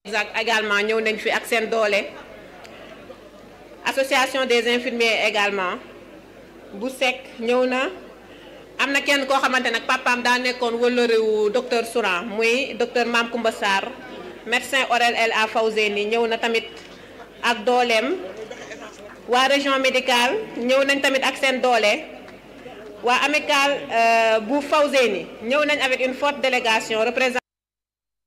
exact également ñëw nañ fi ak seen doole association des infirmiers également bu Seck ñëw na am na kenn koo xamante nag papaam daa nekkoon wëllërewu docteur Souran muy docteur Mame Koumba Sarr médecin ORL LA Fawzeyni ñëw na tamit ak dooleem waa région médicale ñëw nañ tamit ak seen doole waa amicale bu Fawzeyni ñëw nañ avec une forte délégation représentant